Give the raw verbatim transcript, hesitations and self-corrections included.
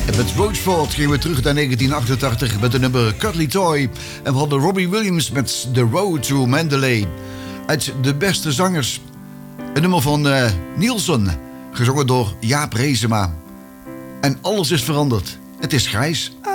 Met Roachford gingen we terug naar negentien achtentachtig met de nummer Cuddly Toy. En we hadden Robbie Williams met The Road to Mandalay. Uit De Beste Zangers. Een nummer van uh, Nielsen, gezongen door Jaap Reesema. En alles is veranderd. Het is grijs.